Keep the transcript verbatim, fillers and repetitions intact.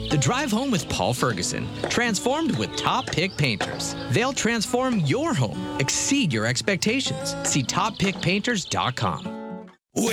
The Drive Home with Paul Ferguson, transformed with Top Pick Painters. They'll transform your home, exceed your expectations. See top pick painters dot com.